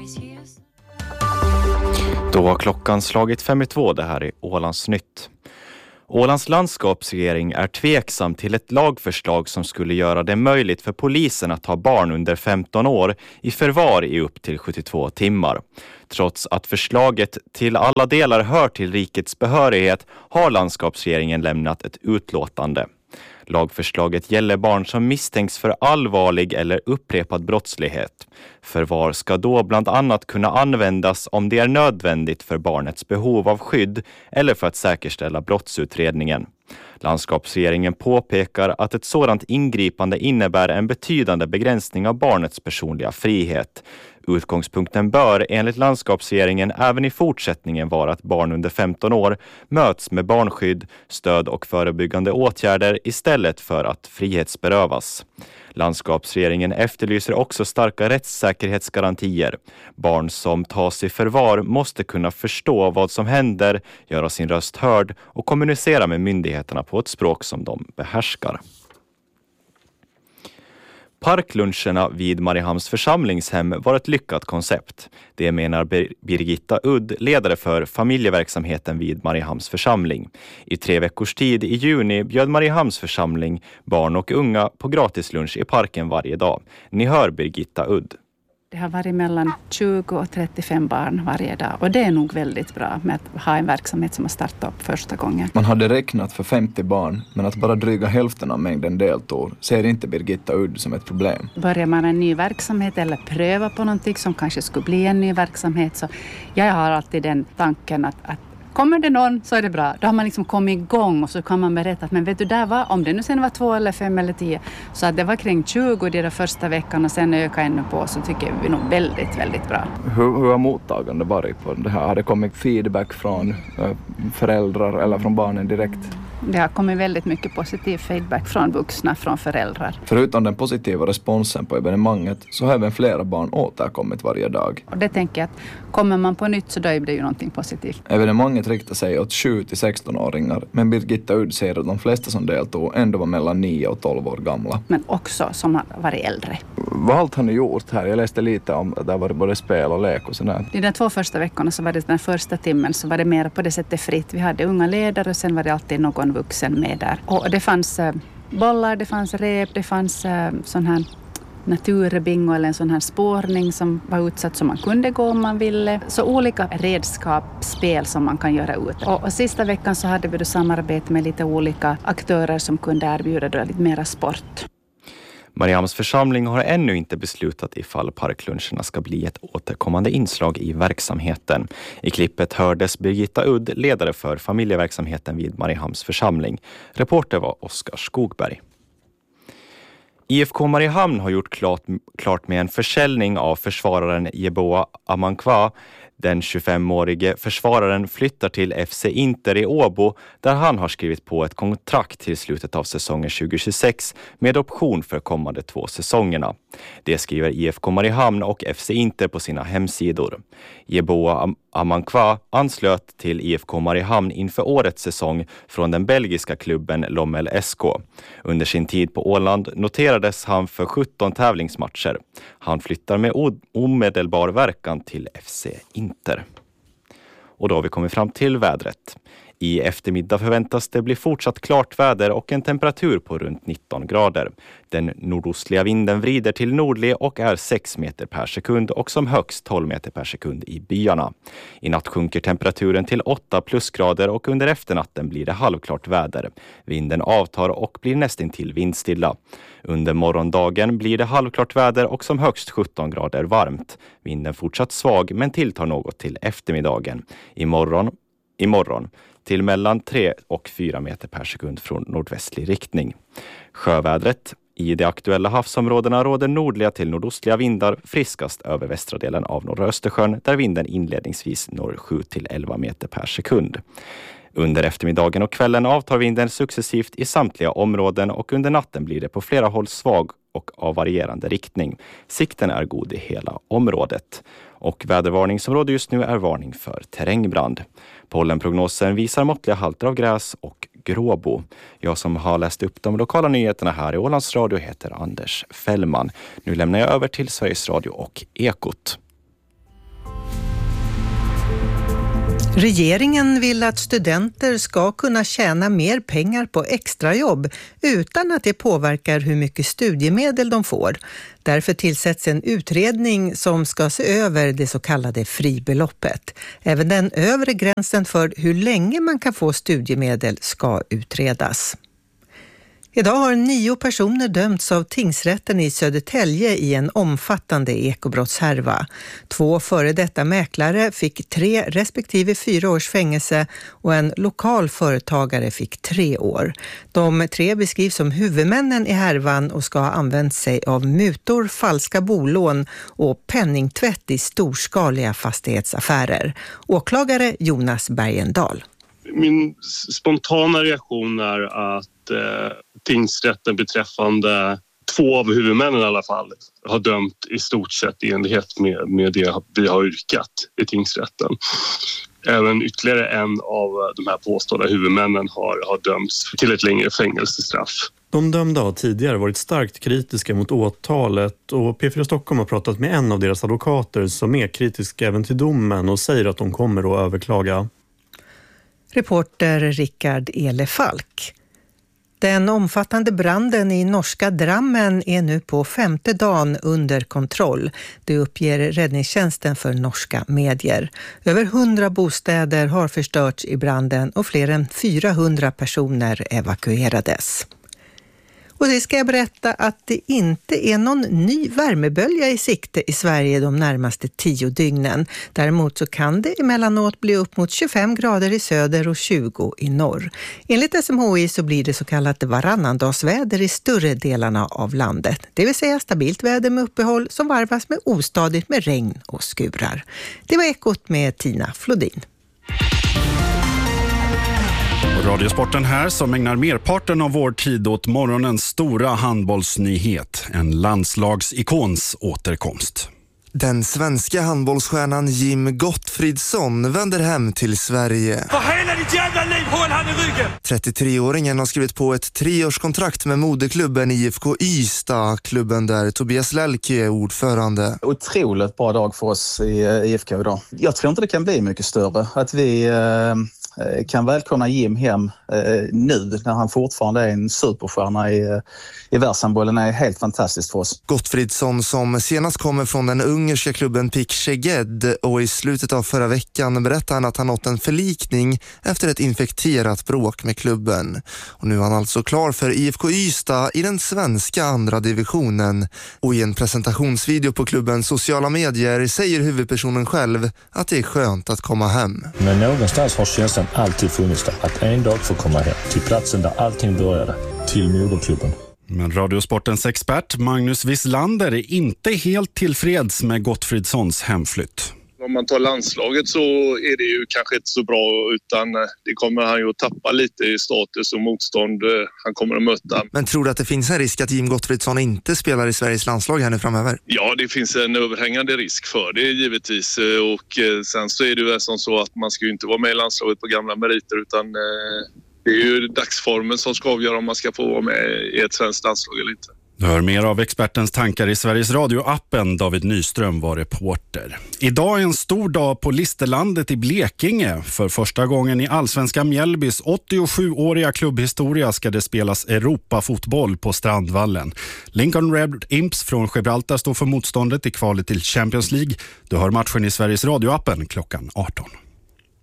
Då har klockan slagit 5:02. Det här är Ålands nytt. Ålands landskapsregering är tveksam till ett lagförslag som skulle göra det möjligt för polisen att ta barn under 15 år i förvar i upp till 72 timmar. Trots att förslaget till alla delar hör till rikets behörighet har landskapsregeringen lämnat ett utlåtande. Lagförslaget gäller barn som misstänks för allvarlig eller upprepad brottslighet. Förvar ska då bland annat kunna användas om det är nödvändigt för barnets behov av skydd eller för att säkerställa brottsutredningen. Landskapsregeringen påpekar att ett sådant ingripande innebär en betydande begränsning av barnets personliga frihet. Utgångspunkten bör enligt landskapsregeringen även i fortsättningen vara att barn under 15 år möts med barnskydd, stöd och förebyggande åtgärder istället för att frihetsberövas. Landskapsregeringen efterlyser också starka rättssäkerhetsgarantier. Barn som tas i förvar måste kunna förstå vad som händer, göra sin röst hörd och kommunicera med myndigheterna på ett språk som de behärskar. Parkluncherna vid Mariehamns församlingshem var ett lyckat koncept. Det menar Birgitta Udd, ledare för familjeverksamheten vid Mariehamns församling. I 3 veckors tid i juni bjöd Mariehamns församling barn och unga på gratislunch i parken varje dag. Ni hör Birgitta Udd. Det har varit mellan 20 och 35 barn varje dag och det är nog väldigt bra med att ha en verksamhet som har startat upp första gången. Man hade räknat för 50 barn men att bara dryga hälften av mängden deltog ser inte Birgitta Udd som ett problem. Börjar man en ny verksamhet eller pröva på någonting som kanske skulle bli en ny verksamhet så jag har alltid den tanken att kommer det någon så är det bra. Då har man liksom kommit igång och så kan man berätta att men vet du där var, om det nu sen var 2 eller 5 eller 10 så att det var kring 20 de första veckan och sen öka ännu på så tycker vi nog väldigt, väldigt bra. Hur har mottagande varit på det här? Har det kommit feedback från föräldrar eller från barnen direkt? Det har kommit väldigt mycket positiv feedback från vuxna, från föräldrar. Förutom den positiva responsen på evenemanget så har även flera barn återkommit varje dag. Och det tänker jag att kommer man på nytt så då är det ju någonting positivt. Evenemanget riktar sig åt 7-16-åringar men Birgitta Udd säger att de flesta som deltog ändå var mellan 9 och 12 år gamla. Men också som har varit äldre. Vad allt har ni gjort här? Jag läste lite om att det var både spel och lek och sådär. I de 2 första veckorna så var det den första timmen så var det mer på det sättet fritt. Vi hade unga ledare och sen var det alltid någon vuxen med där. Och det fanns bollar, det fanns rep, det fanns sån här naturbingo eller en sån här spårning som var utsatt som man kunde gå om man ville. Så olika redskap, spel som man kan göra ut. Och sista veckan så hade vi då samarbete med lite olika aktörer som kunde erbjuda då lite mera sport. Mariehamns församling har ännu inte beslutat ifall parkluncherna ska bli ett återkommande inslag i verksamheten. I klippet hördes Birgitta Udd, ledare för familjeverksamheten vid Mariehamns församling. Reporter var Oskar Skogberg. IFK Mariehamn har gjort klart med en försäljning av försvararen Yeboah Amankwa. Den 25-årige försvararen flyttar till FC Inter i Åbo där han har skrivit på ett kontrakt till slutet av säsongen 2026 med option för kommande 2 säsongerna. Det skriver IFK Mariehamn och FC Inter på sina hemsidor. Yeboah Amankwa anslöt till IFK Mariehamn inför årets säsong från den belgiska klubben Lommel SK. Under sin tid på Åland noterades han för 17 tävlingsmatcher. Han flyttar med omedelbar verkan till FC Inter. Och då har vi kommit fram till vädret. I eftermiddag förväntas det bli fortsatt klart väder och en temperatur på runt 19 grader. Den nordostliga vinden vrider till nordlig och är 6 meter per sekund och som högst 12 meter per sekund i byarna. I natt sjunker temperaturen till 8 plusgrader och under efternatten blir det halvklart väder. Vinden avtar och blir nästintill vindstilla. Under morgondagen blir det halvklart väder och som högst 17 grader varmt. Vinden fortsatt svag men tilltar något till eftermiddagen. Imorgon till mellan 3 och 4 meter per sekund från nordvästlig riktning. Sjövädret. I de aktuella havsområdena råder nordliga till nordostliga vindar friskast över västra delen av norra Östersjön där vinden inledningsvis når 7 till 11 meter per sekund. Under eftermiddagen och kvällen avtar vinden successivt i samtliga områden och under natten blir det på flera håll svag och av varierande riktning. Sikten är god i hela området. Och vädervarning som råder just nu är varning för terrängbrand. Pollenprognosen visar måttliga halter av gräs och gråbo. Jag som har läst upp de lokala nyheterna här i Ålands Radio heter Anders Fällman. Nu lämnar jag över till Sveriges Radio och Ekot. Regeringen vill att studenter ska kunna tjäna mer pengar på extrajobb utan att det påverkar hur mycket studiemedel de får. Därför tillsätts en utredning som ska se över det så kallade fribeloppet. Även den övre gränsen för hur länge man kan få studiemedel ska utredas. Idag har 9 personer dömts av tingsrätten i Södertälje i en omfattande ekobrottshärva. 2 före detta mäklare fick 3 respektive 4 års fängelse och en lokal företagare fick 3 år. De 3 beskrivs som huvudmännen i härvan och ska ha använt sig av mutor, falska bolån och penningtvätt i storskaliga fastighetsaffärer. Åklagare Jonas Bergendahl. Min spontana reaktion är att tingsrätten beträffande 2 av huvudmännen i alla fall har dömt i stort sett i enlighet med det vi har yrkat i tingsrätten. Även ytterligare en av de här påstådda huvudmännen har dömts till ett längre fängelsestraff. De dömda har tidigare varit starkt kritiska mot åtalet och P4 Stockholm har pratat med en av deras advokater som är kritisk även till domen och säger att de kommer att överklaga. Reporter Rickard Elefalk. Den omfattande branden i norska Drammen är nu på 5:e dagen under kontroll. Det uppger räddningstjänsten för norska medier. Över 100 bostäder har förstörts i branden och fler än 400 personer evakuerades. Och det ska jag berätta att det inte är någon ny värmebölja i sikte i Sverige de närmaste 10 dygnen. Däremot så kan det emellanåt bli upp mot 25 grader i söder och 20 i norr. Enligt SMHI så blir det så kallat varannandagsväder i större delarna av landet. Det vill säga stabilt väder med uppehåll som varvas med ostadigt med regn och skurar. Det var Ekot med Tina Flodin. Och Radiosporten här som ägnar merparten av vår tid åt morgonens stora handbollsnyhet. En landslagsikons återkomst. Den svenska handbollsstjärnan Jim Gottfridsson vänder hem till Sverige. För hela ditt jävla liv, håll han i ryggen! 33-åringen har skrivit på ett 3-årskontrakt med moderklubben IFK Ystad, klubben där Tobias Lelke är ordförande. Otroligt bra dag för oss i IFK idag. Jag tror inte det kan bli mycket större. Att vi kan välkomna Jim hem nu när han fortfarande är en superstjärna i världshandbollen är helt fantastiskt för oss. Gottfridsson som senast kommer från den ungerska klubben PIK Szeged och i slutet av förra veckan berättade han att han nått en förlikning efter ett infekterat bråk med klubben. Och nu är han alltså klar för IFK Ystad i den svenska andra divisionen. Och i en presentationsvideo på klubbens sociala medier säger huvudpersonen själv att det är skönt att komma hem. Men någonstans har känslan alltid funnits där. Att en dag få komma hem till platsen där allting började. Till moderklubben. Men Radiosportens expert Magnus Wislander är inte helt tillfreds med Gottfridssons hemflytt. Om man tar landslaget så är det ju kanske inte så bra, utan det kommer han ju att tappa lite i status och motstånd han kommer att möta. Men tror du att det finns en risk att Jim Gottfridsson inte spelar i Sveriges landslag här nu framöver? Ja, det finns en överhängande risk för det givetvis, och sen så är det ju som så att man ska ju inte vara med i landslaget på gamla meriter, utan det är ju dagsformen som ska avgöra om man ska få vara med i ett svenskt landslag eller inte. Du hör mer av expertens tankar i Sveriges Radio-appen. David Nyström var reporter. Idag är en stor dag på Listerlandet i Blekinge. För första gången i Allsvenska Mjällbys 87-åriga klubbhistoria ska det spelas Europafotboll på Strandvallen. Lincoln Red Imps från Gibraltar står för motståndet i kvalet till Champions League. Du hör matchen i Sveriges Radio-appen klockan 18.